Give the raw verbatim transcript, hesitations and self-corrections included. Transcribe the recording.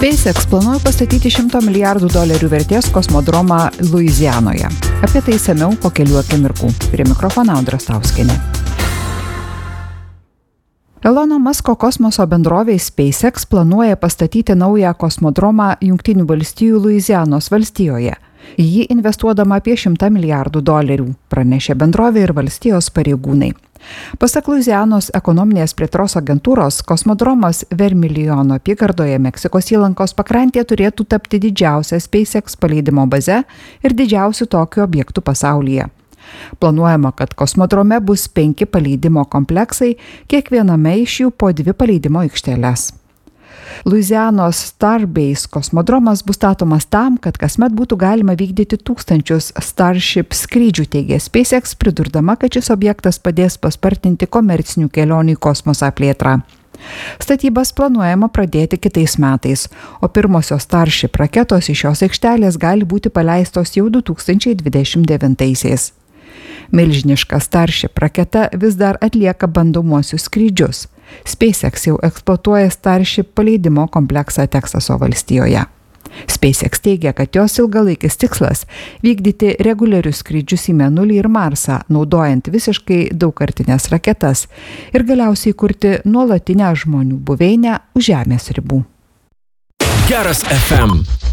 SpaceX planuoja pastatyti šimto milijardų dolerių vertės kosmodromą Luizianoje. Apie tai išsamiau po kelių akimirkų. Prie mikrofono Audra Stauskienė. Elono Musko kosmoso bendrovė SpaceX planuoja pastatyti naują kosmodromą Jungtinių valstijų Luizianos valstijoje. Į jį investuodama apie šimtą milijardų dolerių, pranešė bendrovė ir valstijos pareigūnai. Pasak Luizianos ekonominės plėtros agentūros, kosmodromas Vermilijono apygardoje Meksikos įlankos pakrantėje turėtų tapti didžiausia SpaceX paleidimo baze ir didžiausiu tokiu objektu pasaulyje. Planuojama, kad kosmodrome bus penki paleidimo kompleksai, kiekviename iš jų po dvi paleidimo aikšteles. Luizianos Starbase kosmodromas bus statomas tam, kad kasmet būtų galima vykdyti tūkstančius Starship skrydžių, teigė SpaceX, pridurdama, kad šis objektas padės paspartinti komercinių kelionių į kosmosą plėtrą. Statybas planuojama pradėti kitais metais, o pirmosios Starship raketos iš šios aikštelės gali būti paleistos jau du tūkstančiai dvidešimt devintaisiais. Milžiniška Starship raketa vis dar atlieka bandomuosius skrydžius. SpaceX jau eksploatuoja Starship paleidimo kompleksą Teksaso valstijoje. SpaceX teigia, kad jos ilgalaikis tikslas – vykdyti reguliarius skrydžius į Mėnulį ir Marsą, naudojant visiškai daugkartines raketas ir galiausiai kurti nuolatinę žmonių buveinę už Žemės ribų. Geras F M.